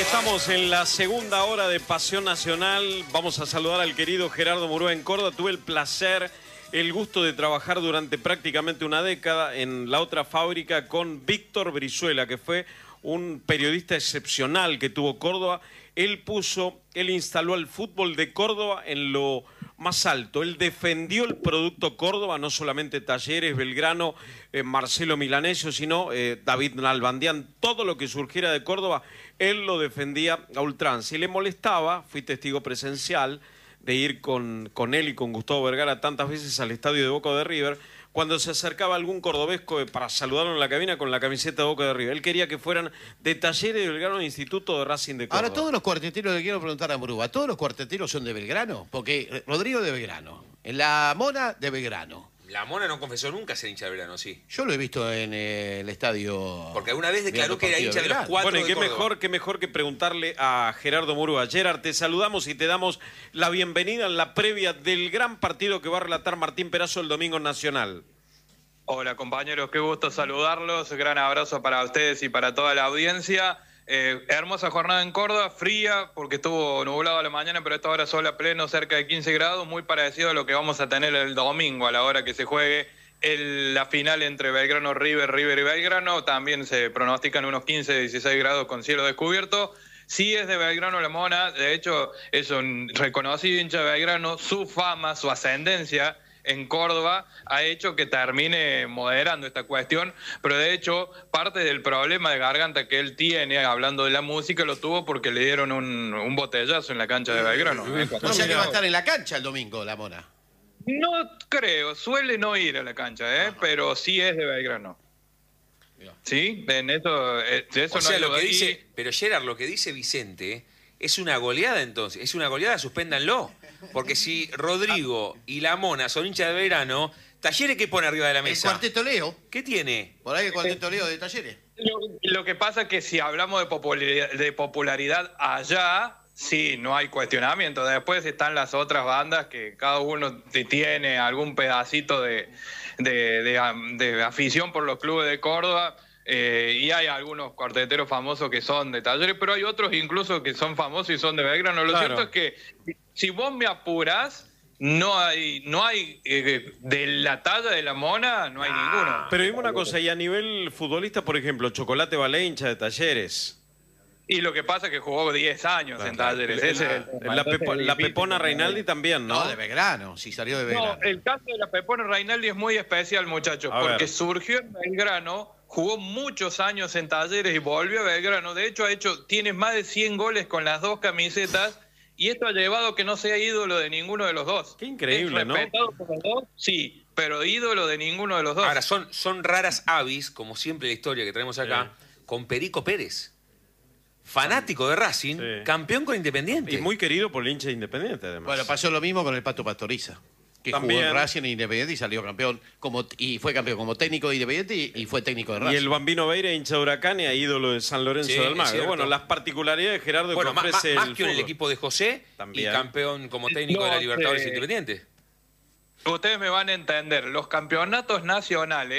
Estamos en la segunda hora de Pasión Nacional. Vamos a saludar al querido Gerardo Murúa en Córdoba. Tuve el placer, el gusto de trabajar durante prácticamente una década en la otra fábrica con Víctor Brizuela, que fue un periodista excepcional que tuvo Córdoba. Él instaló al fútbol de Córdoba en lo más alto. Él defendió el producto Córdoba, no solamente Talleres, Belgrano, Marcelo Milanesio, sino David Nalbandián. Todo lo que surgiera de Córdoba, él lo defendía a ultranza. Y le molestaba, fui testigo presencial de ir con él y con Gustavo Vergara tantas veces al estadio de Boca de River, cuando se acercaba algún cordobesco para saludarlo en la cabina con la camiseta de Boca de River. Él quería que fueran de Talleres de Belgrano, Instituto de Racing de Córdoba. Ahora, todos los cuarteteros, le quiero preguntar a Murúa, ¿todos los cuarteteros son de Belgrano? Porque Rodrigo de Belgrano, la Mona de Belgrano. La Mona no confesó nunca ser hincha de Belgrano, sí. Yo lo he visto en el estadio. Porque alguna vez declaró que era hincha de los cuatro. Bueno, y qué mejor que preguntarle a Gerardo Murúa. Gerard, te saludamos y te damos la bienvenida en la previa del gran partido que va a relatar Martín Perazo el domingo en Nacional. Hola compañeros, qué gusto saludarlos, gran abrazo para ustedes y para toda la audiencia. Hermosa jornada en Córdoba, fría porque estuvo nublado a la mañana, pero a esta hora sol a pleno, cerca de 15 grados, muy parecido a lo que vamos a tener el domingo a la hora que se juegue la final entre Belgrano, River y Belgrano. También se pronostican unos 15-16 grados con cielo descubierto. Sí es de Belgrano la Mona, de hecho es un reconocido hincha de Belgrano, su fama, su ascendencia en Córdoba ha hecho que termine moderando esta cuestión, pero de hecho parte del problema de garganta que él tiene, hablando de la música, lo tuvo porque le dieron un botellazo en la cancha de Belgrano. O sea que va a estar en la cancha el domingo, la Mona. No creo, suele no ir a la cancha, pero sí es de Belgrano. ¿Sí? En eso, de eso o sea, no lo que dice, pero Gerard, lo que dice Vicente es una goleada entonces, es una goleada, suspéndanlo. Porque si Rodrigo y la Mona son hinchas de Belgrano, ¿Talleres qué pone arriba de la mesa? El cuarteto Leo. ¿Qué tiene? Por ahí el cuarteto Leo de Talleres. Lo que pasa es que si hablamos de popularidad allá, sí, no hay cuestionamiento. Después están las otras bandas que cada uno tiene algún pedacito de afición por los clubes de Córdoba. Y hay algunos cuarteteros famosos que son de Talleres, pero hay otros incluso que son famosos y son de Belgrano. Lo cierto es que si vos me apurás, no hay de la talla de la Mona, no hay ninguno. Pero dime una cosa, y a nivel futbolista, por ejemplo, Chocolate Balé, hincha de Talleres. Y lo que pasa es que jugó 10 años en Talleres. La Pepona Reinaldi también, ¿no? No, de Belgrano, sí salió de Belgrano. No, el caso de la Pepona Reinaldi es muy especial, muchachos, porque surgió en Belgrano, jugó muchos años en Talleres y volvió a Belgrano. De hecho, tiene más de 100 goles con las dos camisetas y esto ha llevado a que no sea ídolo de ninguno de los dos. Qué increíble, ¿no? Respetado por los dos, sí, pero ídolo de ninguno de los dos. Ahora, son raras avis, como siempre la historia que tenemos acá, con Perico Pérez. Fanático de Racing, campeón con Independiente. Y muy querido por el hincha de Independiente, además. Bueno, pasó lo mismo con el Pato Pastoriza, que también jugó en Racing e Independiente y salió campeón, y fue campeón como técnico de Independiente y fue técnico de Racing. Y el Bambino Veira, hincha de Huracán y ídolo de San Lorenzo del Magro. Bueno, las particularidades de Gerardo que ofrece más que en el equipo de José también. Y campeón como técnico de la Libertadores Independiente. Ustedes me van a entender, los campeonatos nacionales